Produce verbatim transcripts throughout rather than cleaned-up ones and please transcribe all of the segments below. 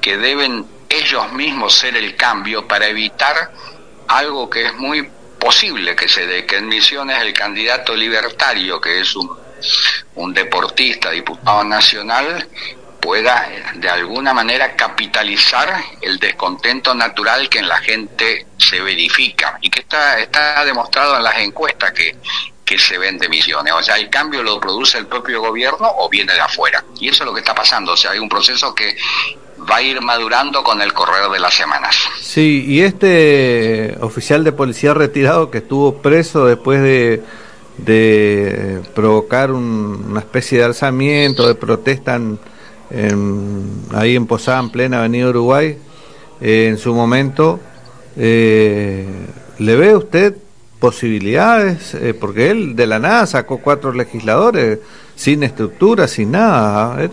que deben ellos mismos ser el cambio para evitar algo que es muy posible que se dé, que en Misiones el candidato libertario, que es un, un deportista, diputado nacional, pueda de alguna manera capitalizar el descontento natural que en la gente se verifica y que está, está demostrado en las encuestas que, que se ven de Misiones. O sea, el cambio lo produce el propio gobierno o viene de afuera. Y eso es lo que está pasando. O sea, hay un proceso que va a ir madurando con el correr de las semanas. Sí, y este oficial de policía retirado que estuvo preso después de, de provocar un, una especie de alzamiento, de protesta en, en, ahí en Posada, en plena avenida Uruguay, eh, en su momento, eh, ¿le ve usted posibilidades? Eh, porque él de la nada sacó cuatro legisladores, sin estructura, sin nada. A ver.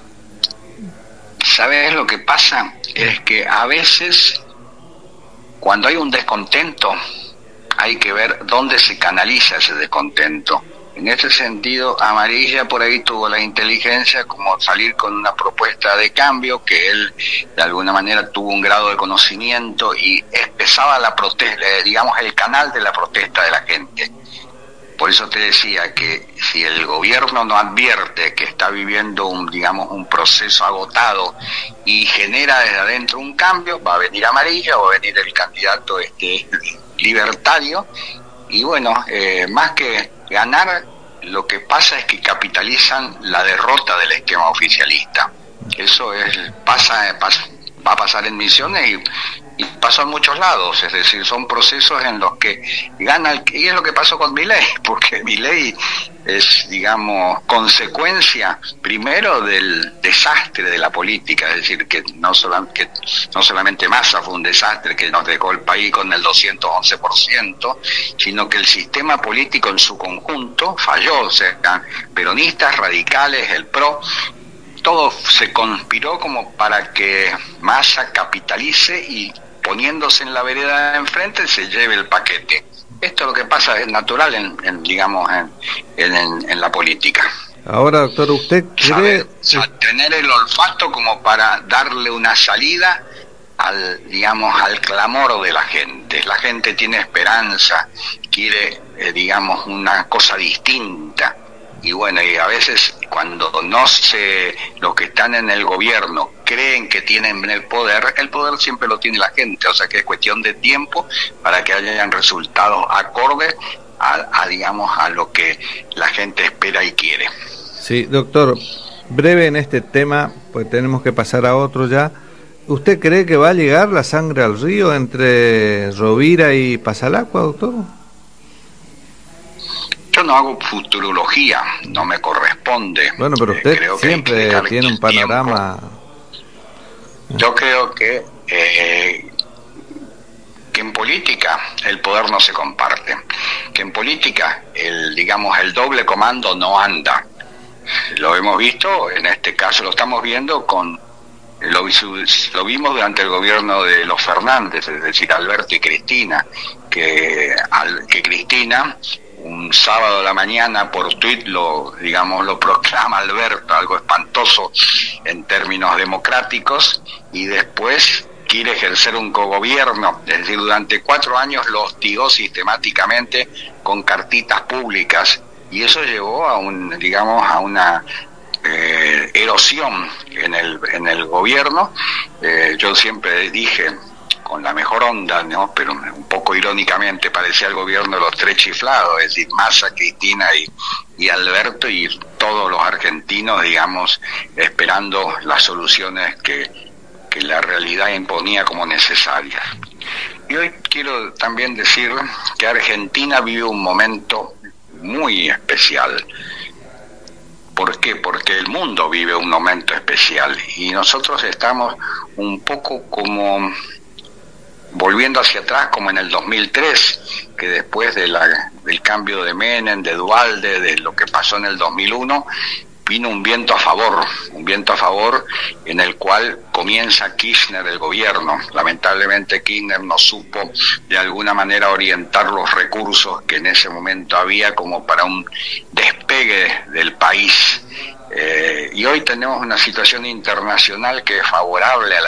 ¿Sabes lo que pasa? Es que a veces, cuando hay un descontento, hay que ver dónde se canaliza ese descontento. En ese sentido, Amarilla por ahí tuvo la inteligencia como salir con una propuesta de cambio, que él de alguna manera tuvo un grado de conocimiento y empezaba la protesta, digamos, el canal de la protesta de la gente. Por eso te decía que si el gobierno no advierte que está viviendo un, digamos, un proceso agotado y genera desde adentro un cambio, va a venir Amarilla o va a venir el candidato este libertario, y bueno, eh, más que ganar, lo que pasa es que capitalizan la derrota del esquema oficialista. Eso es pasa, pasa va a pasar en Misiones y y pasó en muchos lados, es decir, son procesos en los que gana el, y es lo que pasó con Milei, porque Milei es, digamos, consecuencia primero del desastre de la política, es decir, que no solamente, que no solamente Massa fue un desastre que nos dejó el país con el doscientos once por ciento, sino que el sistema político en su conjunto falló, o sea, peronistas, radicales, el P R O, todo se conspiró como para que Massa capitalice y poniéndose en la vereda de enfrente se lleve el paquete. Esto es lo que pasa, es natural en, en digamos en, en, en la política. Ahora, doctor, ¿usted cree Saber, tener el olfato como para darle una salida al, digamos, al clamor de la gente? La gente tiene esperanza, quiere, eh, digamos, una cosa distinta. Y bueno, y a veces cuando no se, los que están en el gobierno creen que tienen el poder, el poder siempre lo tiene la gente, o sea que es cuestión de tiempo para que hayan resultados acordes a, a digamos, a lo que la gente espera y quiere. Sí, doctor, breve en este tema, pues tenemos que pasar a otro ya. ¿Usted cree que va a llegar la sangre al río entre Rovira y Pasalacqua, doctor? Yo no hago futurología, no me corresponde. Bueno, pero usted eh, creo siempre que tiene un panorama. Tiempo. Yo creo que eh, que en política el poder no se comparte, que en política el, digamos, el doble comando no anda. Lo hemos visto, en este caso lo estamos viendo con lo, lo vimos durante el gobierno de los Fernández, es decir, Alberto y Cristina, que al, que Cristina un sábado a la mañana por tuit lo, digamos, lo proclama Alberto, algo espantoso en términos democráticos, y después quiere ejercer un cogobierno, es decir, durante cuatro años lo hostigó sistemáticamente con cartitas públicas, y eso llevó a un, digamos, a una eh, erosión en el, en el gobierno. Eh, yo siempre dije, con la mejor onda, ¿no?, pero un poco irónicamente, parecía el gobierno de los tres chiflados, es decir, Massa, Cristina y, y Alberto, y todos los argentinos, digamos, esperando las soluciones que, que la realidad imponía como necesarias. Y hoy quiero también decir que Argentina vive un momento muy especial. ¿Por qué? Porque el mundo vive un momento especial y nosotros estamos un poco como volviendo hacia atrás, como en el dos mil tres, que después de la, del cambio de Menem, de Duhalde, de lo que pasó en el dos mil uno, vino un viento a favor, un viento a favor en el cual comienza Kirchner el gobierno. Lamentablemente Kirchner no supo de alguna manera orientar los recursos que en ese momento había como para un despegue del país. Eh, y hoy tenemos una situación internacional que es favorable a la